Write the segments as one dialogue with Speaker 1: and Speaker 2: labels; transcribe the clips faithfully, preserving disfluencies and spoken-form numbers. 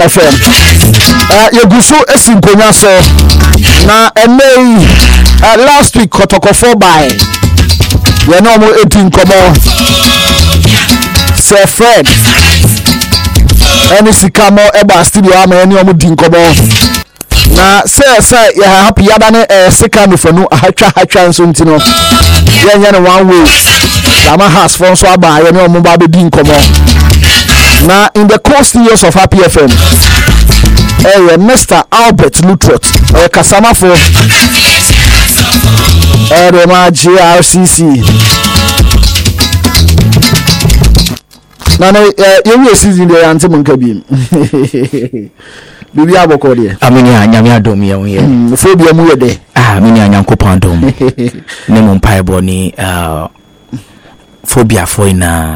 Speaker 1: F M. Uh, Yegusu esinkonya so na emei uh, last week kotokofo by we no mo eighteen komo Sir Fred any sikamo eba studio ama any omo din komo na say say ya happy yaba ne eh, sikamo for no ahatwa hatwa nso ntino ye nya no one way Dama has for so aba ye no omo ba be din komo na in the course years of Happy F M eh Mister Albert Lutrot eh kasama for eh the ma G R C C na na you season dey ante monka bi bibi aboko de
Speaker 2: amini anyame adom ye won
Speaker 1: fo bia mu ye de
Speaker 2: ah amini anyankopon adom ne mo mpae bo ni uh phobia for ina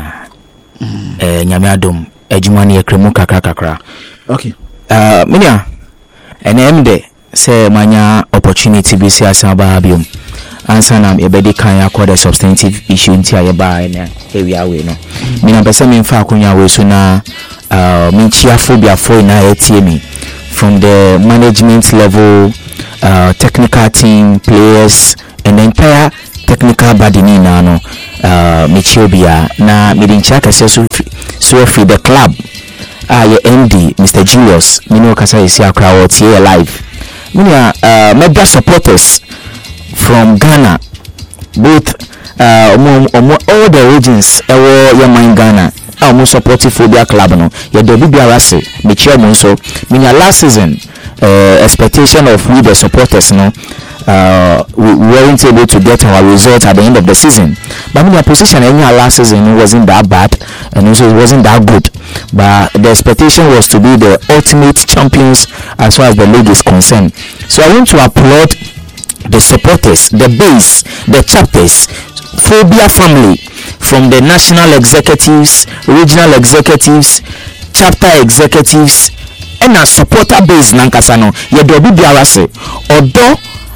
Speaker 2: eh nyame adom ejuma ne ekremu kakra kakra.
Speaker 1: Okay.
Speaker 2: Uh minia enem de say manya opportunity bi si asaba biom answer nam ebedi kan akọ the substantive issue nti ayeba na area we no minia pese me mfa akonya we so na uh minchia phobia for na etie mi from the management level, uh technical team, players and the entire technical body ni na no uh michiobia na midincha kase so so free the club ah your M D Mister Julius mino kasa isi akra what here live minia uh mega supporters from Ghana both uh omo, omo, all the regions ewo your mind Ghana our supportive phobia club no ye do bi biarase michiom so minia last season uh expectation of we the supporters no Uh, we weren't able to get our result at the end of the season. But my position in our last season wasn't that bad, and also it wasn't that good. But the expectation was to be the ultimate champions as far as the league is concerned. So I want to applaud the supporters, the base, the chapters, Phobia family, from the national executives, regional executives, chapter executives, and a supporter base nankasano. Ye do bi biarase odo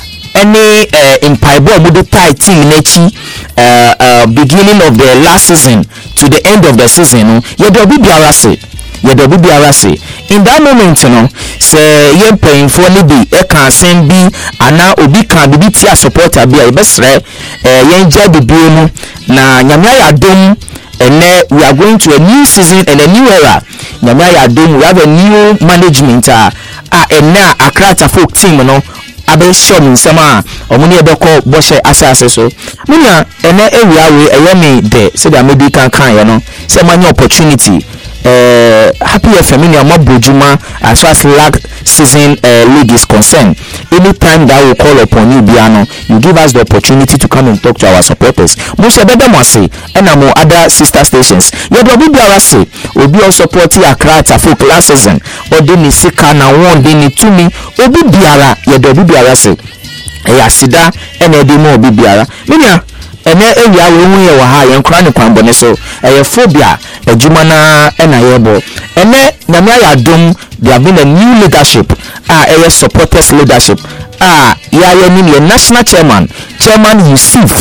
Speaker 2: any uh, in Paibo Mudu Thai team nechi uh, uh, beginning of the last season to the end of the season ye do bi biarase ye do bi biarase in that moment you know say ye paying for ni bi e kan sen bi ana obi kan bi tia supporter bi e besre eh ye nja bi bi mu na nyame ya dom ene we are going to a new season and a new era nyame ya dom we have a new management ah uh, ena Accra folk team no abe show me sama omuni ebeko boshe asase so minya ene area we eyemi de say the medical kan ye no say manya opportunity uh Happy F M minya mabojuma as far as lag season uh, league is concerned. Anytime that we call upon you biano you give us the opportunity to come and talk to our supporters mo se bebe mo say and mo other sister stations you do bi biara say obi o support Accra for last season or dey ni sika na one dey ni tumi obi biara you do bi biara say e asida and e dey mo obi biara minya ene ewia we hu ye wa ha ye nkra ne kwan bone so eye phobia ejuma na ena yebo ene nyame ya dom there have been a new leadership ah eye supporters leadership ah ya ye ni the national chairman chairman Yusuf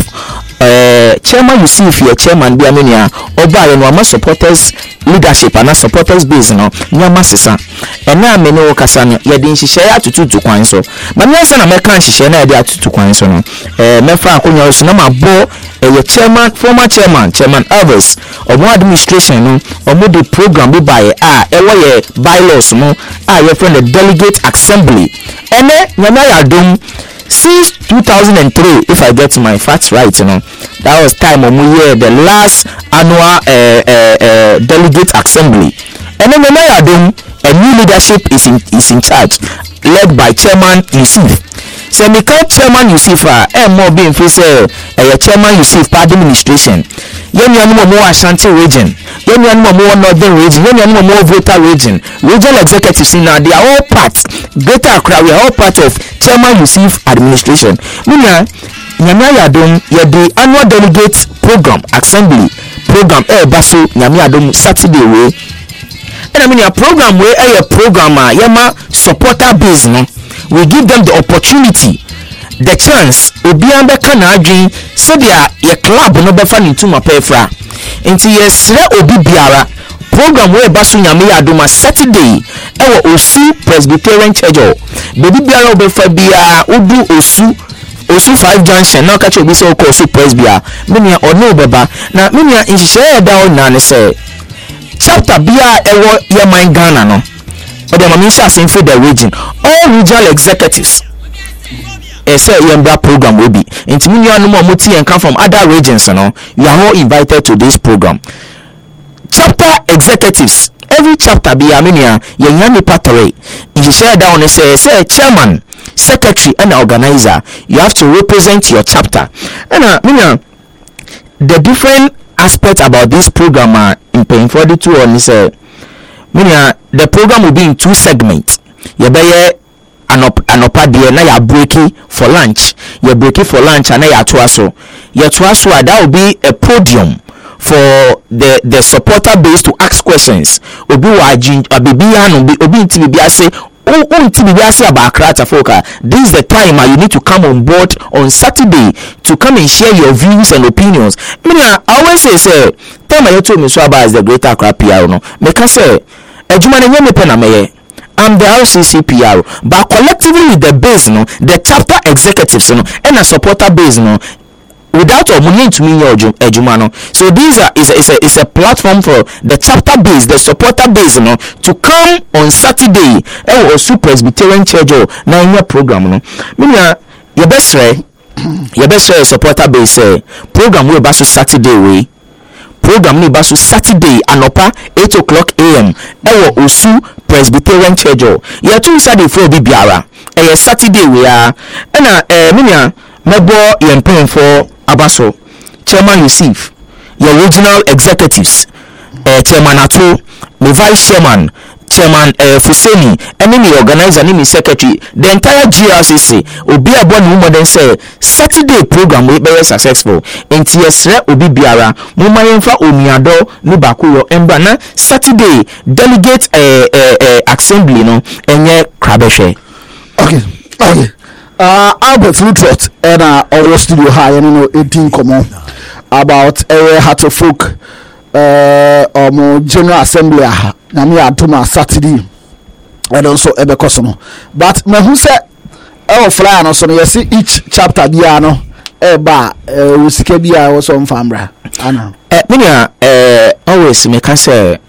Speaker 2: uh chairman Yusuf ye chairman bi amenia oba ye no ama supporters leadership and supporters base no nyama sesa ene amene wo kasa no ye din hihye ya tututu kwan so ma me nsa na me kan hihye na ye dia tututu kwan so no eh me fa akonya so na ma bo eh chairman former chairman chairman Elvis omo administration no omo the program bi by ah e wo ye bylaws no ah ye friend the delegate assembly ene nyama ya dom since two thousand three if I get my facts right you know that was time omo year the last annual uh, uh, uh, delegate assembly and then nyama ya dom a new leadership is in is in charge led by chairman Yusuf. So me call chairman Yusuf ah e mo be in say eh chairman Yusuf part administration yen yan mo mo Ashanti region yen yan mo mo northern region yen yan mo mo Volta region regional executives now they are all part Greater Accra we are all part of chairman Yusuf administration mina nyame ya dom ye the annual delegate program assembly program e baso nyame ya dom Saturday we and I mean a program where a program ah yema supporter base no we give them the opportunity the chance obi an be kan adwen so dia ye club no be fa ni tuma pefra enti ye sre obi biara program where basu nyame adoma Saturday ewo Osu Presbyterian Church baby biara obefa bia odu Osu Osu five junction na ka che obi se o ko Osu Presbya menia ono beba na menia nhihye e da o na ne se chapter bia ewo yeman Ghana no o de mami sha sen for the region all regional executives say yembra program will be into many moti and come from other regions, you know, you are all invited to this program. Chapter executives, every chapter be a minia yanyami patore. You share down and say say chairman, secretary and organizer, you have to represent your chapter. And uh minia the different aspects about this program are in paying for the two on say minia the program will be in two segments. You be Anop anopa de na ya breaking for lunch. You breaking for lunch and na ya toaso. Ya toaso that will be a podium for the the supporter base to ask questions. Obi wa jin abibi anu bi obi nti bibi ase o o nti bibi ase abakrata foka. This is the time uh, you need to come on board on Saturday to come and share your views and opinions. I mean, I always say say time I told me so about is the greater crap P R no. Make us say ejuma ne nyame pe na meye. I'm the R C C P R, but collectively with the base, no, the chapter executives, no, and a supporter base, no, without a money to me, Ejumano. So these are is a, is a is a platform for the chapter base, the supporter base, no, to come on Saturday. Eh, Osu Presbyterian Church, na in your program, no. Minya, your best way, your best way supporter base, eh, program we basu Saturday we. Program ni basu Saturday anopa eight o'clock a m ewo Osu Presbyterian Church. Ya tu Saturday for bi biara. Eh Saturday we are na eh minia mebo yempen for abaso Chairman Yusuf, your regional executives, eh Chairman Ato, the Vice Chairman Chairman uh, Fuseni, and then the organizer, and the secretary, the entire G R C C will be a one woman then say Saturday program will be very successful. In T S R will be Biara, Mumayenfa Omiado, Nubakuro, and Bana Saturday delegate uh, uh, uh, assembly, no, and yeah, Krabeshe. Okay, okay. Uh, Albert Lutrot and uh, our studio high, and you know, eighteen common about uh, how to folk. Uh, um, General Assembly na me atoma Saturday and also ebe kosono but me hu se e flyer no so no yes each chapter bia no e ba usike bia wo so mfamra ana eh menya eh always me ka say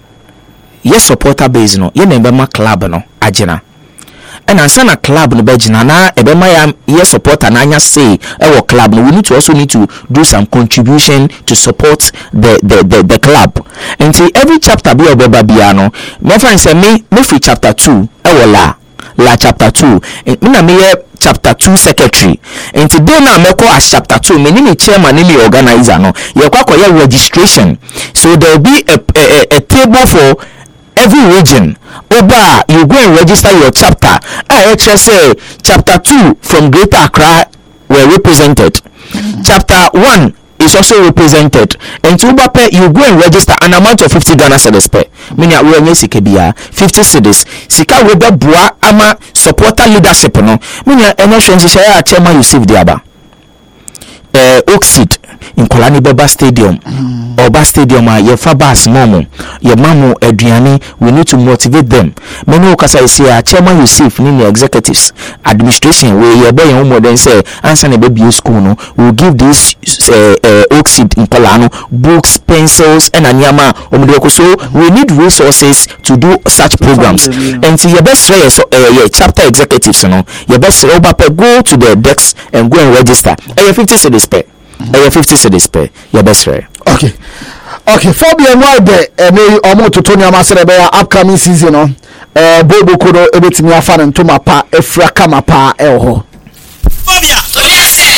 Speaker 2: yes supporter base no ye member ma club no agena and answer na club no begina na ebe ma ya ye supporter na anya say e club no we need to also need to do some contribution to support the the the, the club until every chapter be obeba bia no me find say me me free chapter two e la la chapter two me na me ye chapter two secretary until dey na me call as chapter two me ni chairman ni organizer no ye kwa kwa registration so there will be a a, a, a table for every region. Oba, you go and register your chapter. I actually say chapter two from Greater Accra were represented. Mm-hmm. Chapter one is also represented. And to Ubape, you go and register an amount of fifty Ghana cedis per. Meaning we are sikebia fifty cedis. Sika weba bua ama supporter leadership no. Meaning emotions is a chairman you save diaba. Uh, Oxid in Kolani Beba Stadium mm. Oba Stadium uh, your fabas momo your mamu Adriani we need to motivate them many okasa is here chairman Yusuf ni executives administration we your boy more than say answer the baby school no will give this uh, uh, Oxid in Kolano books pencils and anyama so we need resources to do such programs mm. and so your best way so uh, your chapter executives you know your best way go to the decks and go and register uh, fifty cedis per uh, fifty cedis per your best way. Okay. Okay, for the why the any almost to Tony Amasere upcoming season on uh Bobo Kodo ebetimi afa ntoma pa efra kama pa elho. Fobia.